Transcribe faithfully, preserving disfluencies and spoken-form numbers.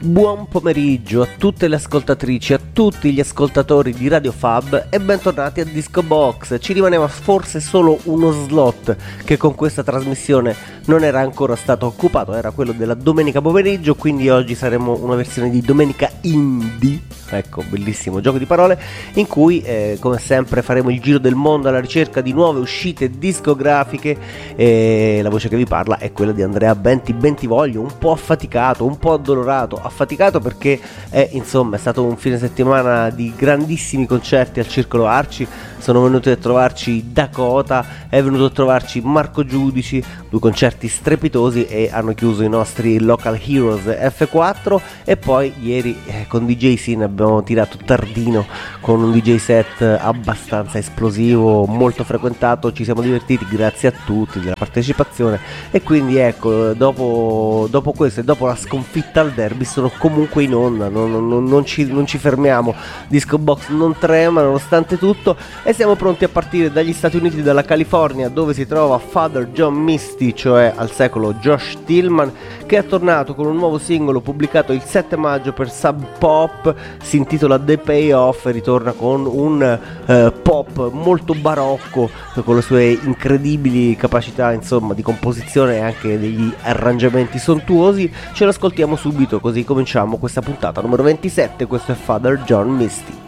Buon pomeriggio a tutte le ascoltatrici, a tutti gli ascoltatori di Radio Fab e bentornati a Disco Box. Ci rimaneva forse solo uno slot che con questa trasmissione non era ancora stato occupato, era quello della domenica pomeriggio, quindi oggi saremo una versione di domenica indie, ecco, bellissimo gioco di parole, in cui eh, come sempre faremo il giro del mondo alla ricerca di nuove uscite discografiche e la voce che vi parla è quella di Andrea Benti Bentivoglio, un po' affaticato, un po' addolorato, affaticato perché è insomma è stato un fine settimana di grandissimi concerti al Circolo Arci. Sono venuti a trovarci Dakota, è venuto a trovarci Marco Giudici, due concerti strepitosi e hanno chiuso i nostri Local Heroes F quattro e poi ieri eh, con D J Sin abbiamo tirato tardino con un D J set abbastanza esplosivo, molto frequentato, ci siamo divertiti, grazie a tutti della partecipazione e quindi ecco, dopo, dopo questo e dopo la sconfitta al derby sono comunque in onda, non, non, non, ci, non ci fermiamo, Disco Box non trema nonostante tutto e siamo pronti a partire dagli Stati Uniti, dalla California, dove si trova Father John Misty, cioè al secolo Josh Tillman, che è tornato con un nuovo singolo pubblicato il sette maggio per Sub Pop, si intitola The Payoff e ritorna con un eh, pop molto barocco, con le sue incredibili capacità insomma di composizione e anche degli arrangiamenti sontuosi. Ce lo ascoltiamo subito, così cominciamo questa puntata numero ventisette. Questo è Father John Misty.